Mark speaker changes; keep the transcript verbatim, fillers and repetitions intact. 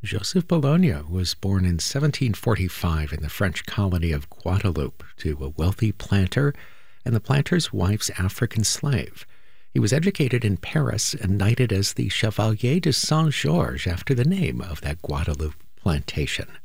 Speaker 1: Joseph Bologna was born in seventeen forty-five in the French colony of Guadeloupe to a wealthy planter and the planter's wife's African slave. He was educated in Paris and knighted as the Chevalier de Saint-Georges after the name of that Guadeloupe plantation.